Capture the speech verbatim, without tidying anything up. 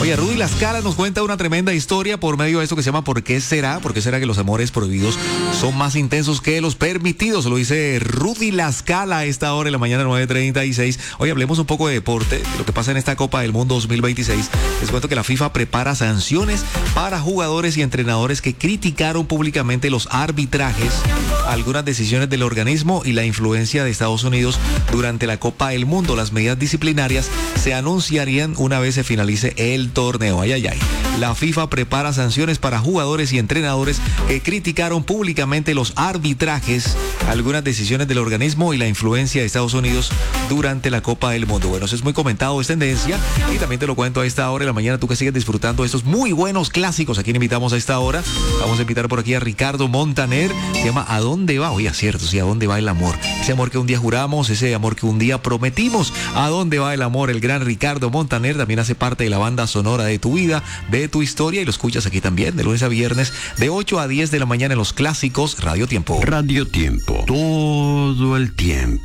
Oye, Rudy La Scala nos cuenta una tremenda historia por medio de esto que se llama ¿Por qué será? ¿Por qué será que los amores prohibidos son más intensos que los permitidos? Lo dice Rudy La Scala a esta hora en la mañana, nueve treinta y seis. Hoy hablemos un poco de deporte, de lo que pasa en esta Copa del Mundo dos mil veintiséis. Les cuento que la FIFA prepara sanciones para jugadores y entrenadores que criticaron públicamente los arbitrajes, algunas decisiones del organismo y la influencia de Estados Unidos durante la Copa del Mundo. Las medidas disciplinarias se anunciarían una vez se finalice el torneo. Ay, ay, ay. La FIFA prepara sanciones para jugadores y entrenadores que criticaron públicamente los arbitrajes, algunas decisiones del organismo y la influencia de Estados Unidos durante la Copa del Mundo. Bueno, eso es muy comentado, es tendencia, y también te lo cuento a esta hora de la mañana, tú que sigues disfrutando de estos muy buenos clásicos. ¿A quién invitamos a esta hora? Vamos a invitar por aquí a Ricardo Montaner. Se llama ¿A dónde va? Oye, cierto, sí, ¿a dónde va el amor? Ese amor que un día juramos, ese amor que un día prometimos. ¿A dónde va el amor? El gran Ricardo Montaner también hace parte de la banda sonora de tu vida, de tu historia, y lo escuchas aquí también de lunes a viernes de ocho a diez de la mañana en los clásicos Radio Tiempo. Radio Tiempo, todo el tiempo.